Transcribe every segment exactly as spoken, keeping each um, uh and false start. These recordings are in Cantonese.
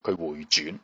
佢回轉。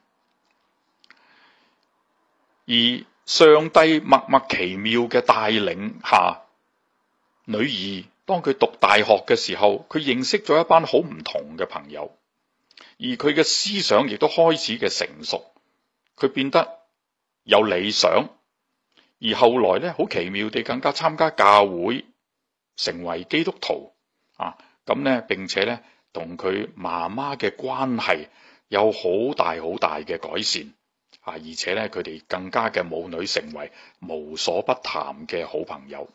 而上帝默默奇妙嘅帶領下，女兒當佢讀大學嘅時候，佢認識咗一班好唔同嘅朋友，而佢嘅思想亦都開始嘅成熟，佢變得有理想，而後來咧好奇妙地更加參加教會，成為基督徒啊！咁咧並且咧同佢媽媽嘅關係有好大好大嘅改善啊！而且咧佢哋更加嘅母女成為無所不談嘅好朋友。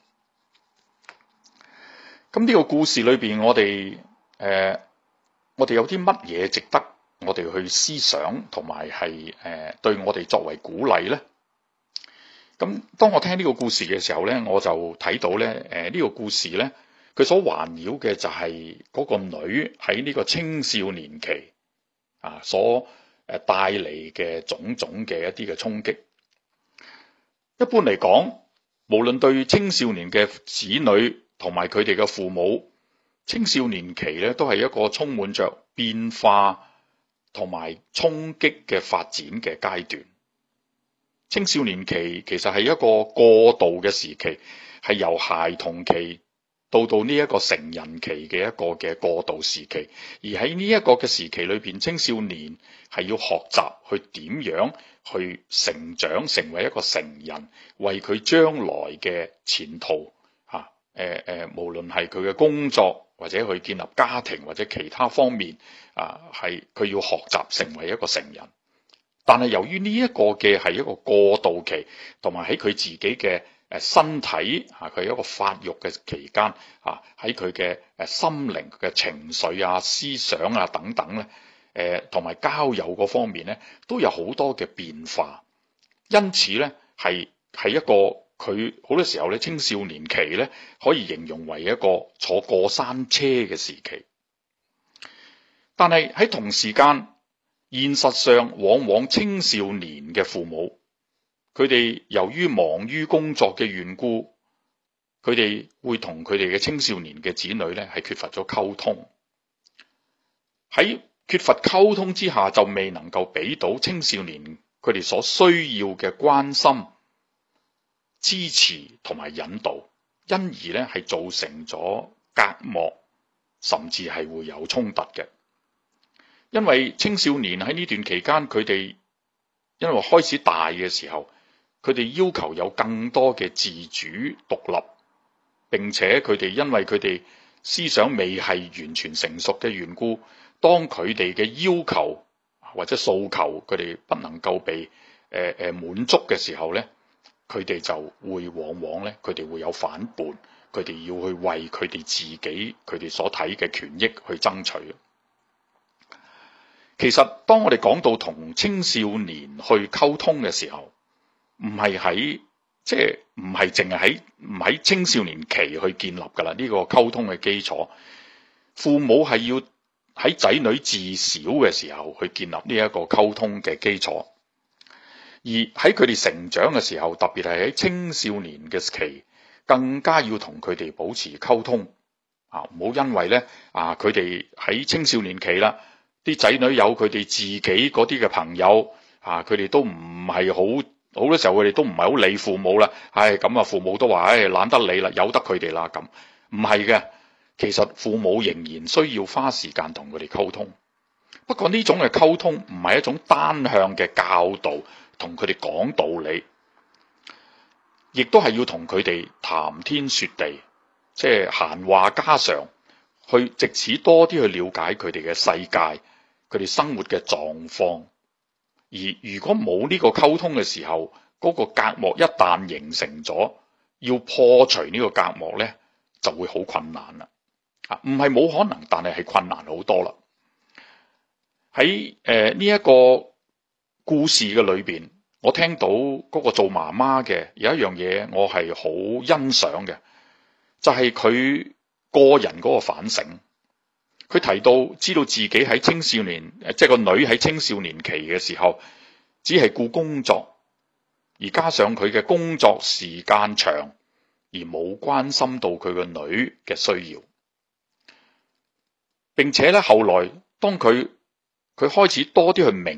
咁呢個故事裏邊，我哋誒、呃，我哋有啲乜嘢值得我哋去思想，同埋係誒對我哋作為鼓勵呢？咁當我聽呢個故事嘅時候咧，我就睇到咧，誒、呃、呢、這個故事咧，佢所環繞嘅就係嗰個女喺呢個青少年期啊，所誒帶嚟嘅種種嘅一啲嘅衝擊。一般嚟講，無論對青少年嘅子女同埋佢哋嘅父母，青少年期咧都係一個充滿着變化同埋衝擊嘅發展嘅階段。青少年期其實係一個過渡嘅時期，係由孩童期到到呢一個成人期嘅一個嘅過渡時期。而喺呢一個嘅時期裏邊，青少年係要學習去點樣去成長，成為一個成人，為佢將來嘅前途吓誒誒，無論係佢嘅工作或者去建立家庭或者其他方面啊，係佢要學習成為一個成人。但係由於呢一個嘅係一個過渡期，同埋喺佢自己嘅誒身體啊，佢一個發育嘅期間啊，喺佢嘅誒心靈嘅情緒啊、思想啊等等咧，誒同埋交友嗰方面咧，都有好多嘅變化。因此咧，係係一個佢好多時候咧，青少年期咧可以形容為一個坐過山車嘅時期。但係喺同時間，現實上，往往青少年嘅父母，佢哋由於忙於工作嘅緣故，佢哋會同佢哋嘅青少年嘅子女咧係缺乏咗溝通。喺缺乏溝通之下，就未能夠俾到青少年佢哋所需要嘅關心、支持同埋引導，因而咧係造成咗隔膜，甚至係會有衝突嘅。因為青少年喺呢段期間，佢哋因為開始大嘅時候，佢哋要求有更多嘅自主獨立，並且佢哋因為佢哋思想未係完全成熟嘅緣故，當佢哋嘅要求或者訴求佢哋不能夠被誒誒滿足嘅時候咧，佢哋就會往往咧，佢哋會有反叛，佢哋要去為佢哋自己佢哋所睇嘅權益去爭取。其實當我哋講到同青少年去溝通嘅時候，唔係喺即係唔係淨係喺唔喺青少年期去建立噶啦，呢個溝通嘅基礎，父母係要喺仔女自小嘅時候去建立呢一個溝通嘅基礎，而喺佢哋成長嘅時候，特別係喺青少年嘅期，更加要同佢哋保持溝通啊！唔好因為咧啊，佢哋喺青少年期啦。啲仔女有佢哋自己嗰啲嘅朋友啊，佢哋都唔係好好多時候，佢哋都唔係好理父母啦。唉，咁啊，父母都話唉，懶得理啦，由得佢哋啦。咁唔係嘅，其實父母仍然需要花時間同佢哋溝通。不過呢種嘅溝通唔係一種單向嘅教導，同佢哋講道理，亦都係要同佢哋談天說地，即係閒話家常。去藉此多啲去了解佢哋嘅世界，佢哋生活嘅狀況。而如果冇呢個溝通嘅時候，嗰個隔膜一旦形成咗，要破除呢個隔膜咧，就會好困難啦。啊，唔係冇可能，但係係困難好多啦。喺誒呢一個故事嘅裏邊，我聽到嗰個做媽媽嘅有一樣嘢，我係好欣賞嘅，就係佢個人嗰個反省。佢提到知道自己喺青少年，即係個女喺青少年期嘅時候，只係顧工作，而加上佢嘅工作時間長，而冇關心到佢個女嘅需要。並且咧後來當佢佢開始多啲去明